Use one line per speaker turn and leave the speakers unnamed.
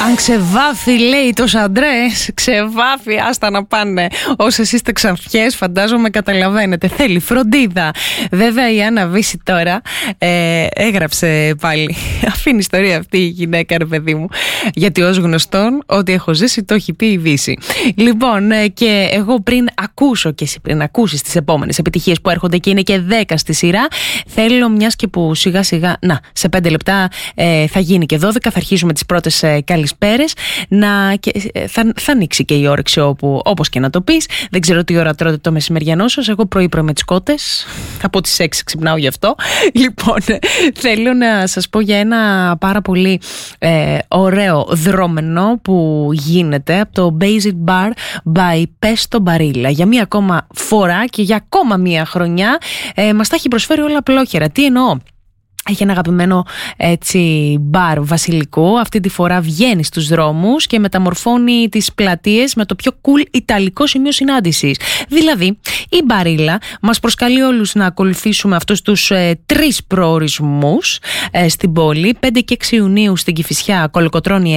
Αν ξεβάφει, λέει, το Σαντρές, ξεβάφει, άστα να πάνε. Όσες είστε ξανθιές, φαντάζομαι καταλαβαίνετε. Θέλει φροντίδα. Βέβαια η Άννα Βύση τώρα έγραψε πάλι. Αφήνει ιστορία αυτή η γυναίκα, ρε παιδί μου. Γιατί ως γνωστόν, ό,τι έχω ζήσει το έχει πει η Βύση. Λοιπόν, και εγώ πριν ακούσω και εσύ πριν ακούσεις τις επόμενες επιτυχίες που έρχονται και είναι και 10 στη σειρά, θέλω, μιας και που σιγά σιγά, σε 5 λεπτά θα γίνει και 12, θα αρχίσουμε τις πρώτες καλησπέρες, θα ανοίξει και η όρεξη όπως και να το πεις. Δεν ξέρω τι ώρα τρώτε το μεσημεριανό σας. Εγώ πρωί με τις κότες, από τις 6 ξυπνάω γι' αυτό. Λοιπόν, θέλω να σας πω για ένα πάρα πολύ ωραίο δρόμενο που γίνεται από το Basic Bar by Pesto Barilla. Για μία ακόμα φορά και για ακόμα μία χρονιά μας τα έχει προσφέρει όλα απλόχερα. Τι εννοώ? Έχει ένα αγαπημένο μπαρ βασιλικό. Αυτή τη φορά βγαίνει στους δρόμους και μεταμορφώνει τις πλατείες με το πιο cool ιταλικό σημείο συνάντησης. Δηλαδή, η Μπαρίλα μας προσκαλεί όλους να ακολουθήσουμε αυτούς τους 3 προορισμούς στην πόλη. 5 και 6 Ιουνίου στην Κηφισιά, Κολοκοτρώνη